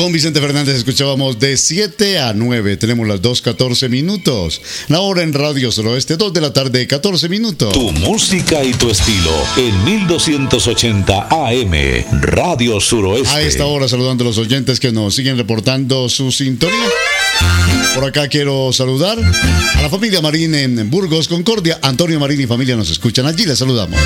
Con Vicente Fernández escuchábamos de 7 a 9. Tenemos las 2:14 minutos. La hora en Radio Suroeste, 2 de la tarde, 14 minutos. Tu música y tu estilo en 1280 AM, Radio Suroeste. A esta hora saludando a los oyentes que nos siguen reportando su sintonía. Por acá quiero saludar a la familia Marín en Burgos, Concordia. Antonio Marín y familia nos escuchan allí, les saludamos.